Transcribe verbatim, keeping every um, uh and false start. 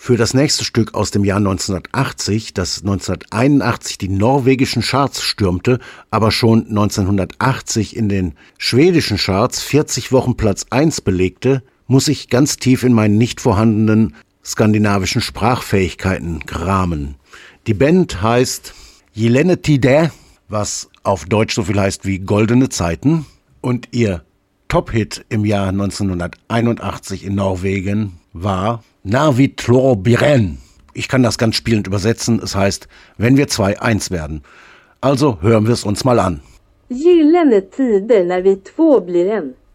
Für das nächste Stück aus dem Jahr neunzehnhundertachtzig, das neunzehnhunderteinundachtzig die norwegischen Charts stürmte, aber schon neunzehnhundertachtzig in den schwedischen Charts vierzig Wochen Platz eins belegte, muss ich ganz tief in meinen nicht vorhandenen skandinavischen Sprachfähigkeiten kramen. Die Band heißt Gyllene Tider, was auf Deutsch so viel heißt wie Goldene Zeiten, und ihr Top-Hit im Jahr neunzehnhunderteinundachtzig in Norwegen war Narvi Tlor Biren. Ich kann das ganz spielend übersetzen. Es heißt, wenn wir zwei eins werden. Also hören wir es uns mal an. Gyllene tider när vi två blir en.